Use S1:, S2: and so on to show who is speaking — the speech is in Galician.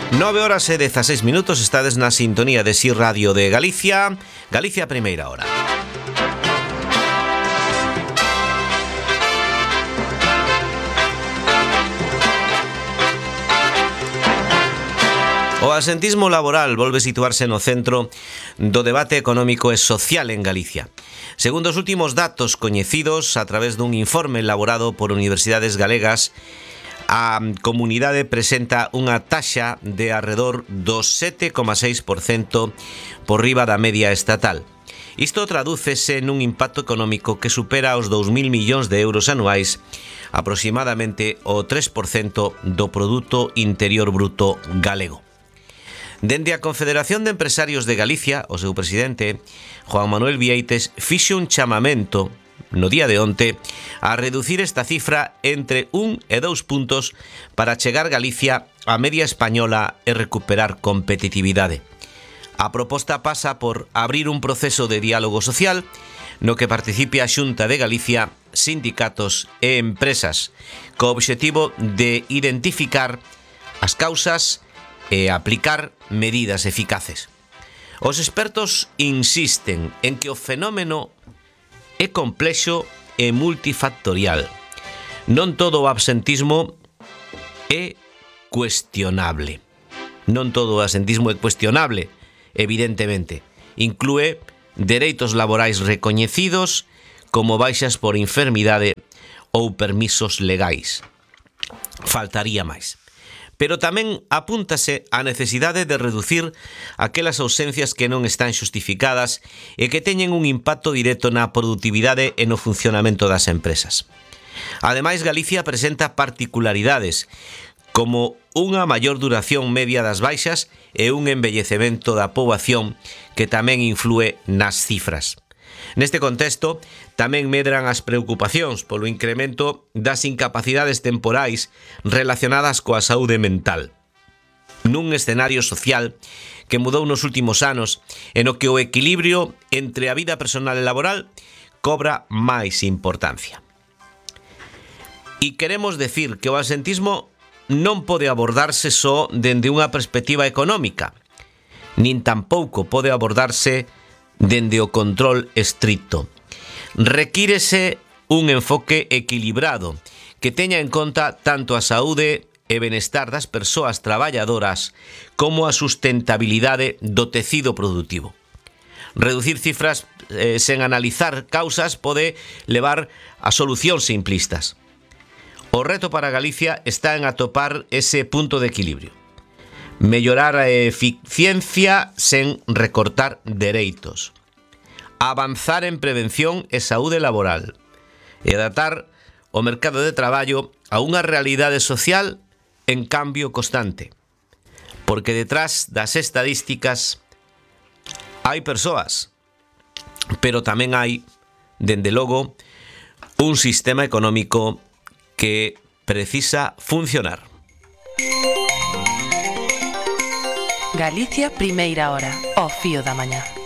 S1: 9:16, estades na sintonía de SIR Radio de Galicia, Galicia Primeira Hora. O absentismo laboral volve situarse no centro do debate económico e social en Galicia. Segundo os últimos datos coñecidos a través dun informe elaborado por universidades galegas, a comunidade presenta unha taxa de arredor do 7,6% por riba da media estatal. Isto tradúcese nun impacto económico que supera os 2.000 millóns de euros anuais, aproximadamente o 3% do Produto Interior Bruto galego. Dende a Confederación de Empresarios de Galicia, o seu presidente, Juan Manuel Vieites, fixo un chamamento no día de onte a reducir esta cifra entre 1 e 2 puntos para chegar Galicia á media española e recuperar competitividade. A proposta pasa por abrir un proceso de diálogo social no que participe a Xunta de Galicia, sindicatos e empresas, co obxectivo de identificar as causas e aplicar medidas eficaces. Os expertos insisten en que o fenómeno é complexo e multifactorial. Non todo o absentismo é cuestionable. Non todo o absentismo é cuestionable, evidentemente. Inclúe dereitos laborais recoñecidos como baixas por enfermidade ou permisos legais. Faltaría máis. Pero tamén apúntase a necesidade de reducir aquelas ausencias que non están xustificadas e que teñen un impacto directo na produtividade e no funcionamento das empresas. Ademais, Galicia presenta particularidades, como unha maior duración media das baixas e un envellecemento da poboación que tamén inflúe nas cifras. Neste contexto, tamén medran as preocupacións polo incremento das incapacidades temporais relacionadas coa saúde mental. Nun escenario social que mudou nos últimos anos e no que o equilibrio entre a vida personal e laboral cobra máis importancia. E queremos decir que o absentismo non pode abordarse só dende unha perspectiva económica, nin tampouco pode abordarse dende o control estricto. Requírese un enfoque equilibrado que teña en conta tanto a saúde e benestar das persoas traballadoras como a sustentabilidade do tecido produtivo. Reducir cifras sen analizar causas pode levar a solucións simplistas. O reto para Galicia está en atopar ese punto de equilibrio. Mellorar a eficiencia sen recortar dereitos. Avanzar en prevención e saúde laboral. E adaptar o mercado de traballo a unha realidade social en cambio constante. Porque detrás das estadísticas hai persoas, pero tamén hai, dende logo, un sistema económico que precisa funcionar.
S2: Galicia Primeira Hora, ao fío da mañá.